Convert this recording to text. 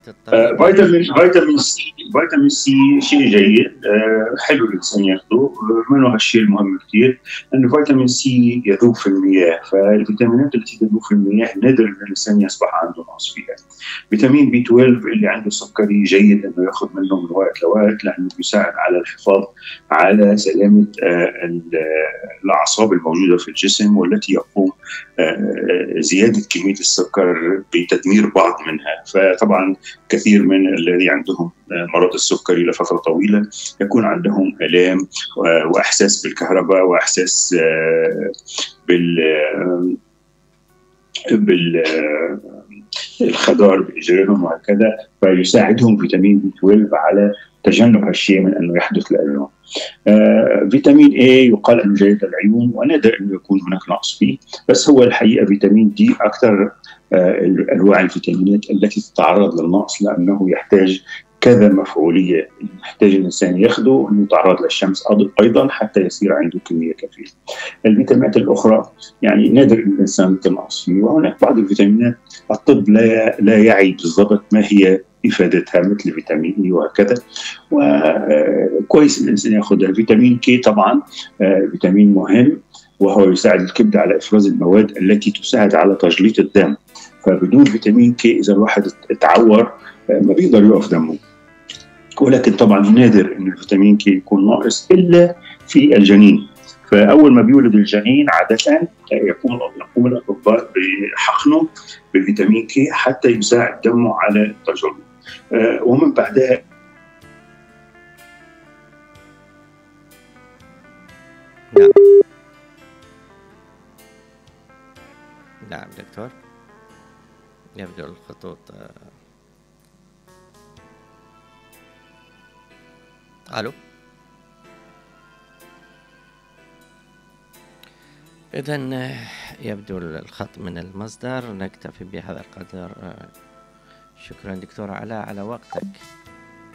الطبيب يعني. فيتامين سي شيء جيد، حلو الانسان ياخذه، منه هالشيء المهم كثير انه فيتامين سي يذوب في المياه، فالفيتامينات التي تذوب في المياه نادر ان الانسان يصبح عنده نقص فيها. فيتامين بي 12 اللي عنده سكري جيد انه ياخذ منه من وقت لوقت، لانه بيساعد على الحفاظ على سلامه الاعصاب الموجوده في الجسم، والتي يقوم زياده كميه السكر بتدمير بعض منها. فطبعا كثير من الذي عندهم مرض السكري لفتره طويله يكون عندهم الام واحساس بالكهرباء، واحساس بال بال الخضار باجرهم وهكذا، فيساعدهم فيتامين بي 12 على تجنب هالشيء من انه يحدث لهم. فيتامين اي يقال انه جيد للعيون، ونادر انه يكون هناك نقص فيه، بس هو الحقيقه فيتامين دي اكثر انواع الفيتامينات التي تتعرض للنقص، لانه يحتاج كذا مفعوليه، يحتاج الانسان ياخذه انه يتعرض للشمس ايضا حتى يصير عنده كميه كافيه. الفيتامينات الاخرى يعني نادر ان الانسان يتنقص فيه، وهناك بعض الفيتامينات الطب لا يعي بالضبط ما هي افادتها، مثل فيتامين اي وهكذا، وكويس الانسان ياخذها. فيتامين كي طبعا فيتامين مهم، وهو يساعد الكبد على افراز المواد التي تساعد على تجليط الدم، فبدون فيتامين كي اذا الواحد تعور ما بيقدر يوقف دمه. ولكن طبعا نادر ان الفيتامين كي يكون ناقص الا في الجنين، فاول ما بيولد الجنين عاده يقوم الاطباء بحقنه بفيتامين كي حتى يساعد دمه على التجلط، ومن بعدها. نعم. نعم دكتور، يبدو الخطوط. الو. إذن يبدو الخط من المصدر. نكتفي بهذا القدر. شكرا دكتور علاء على وقتك.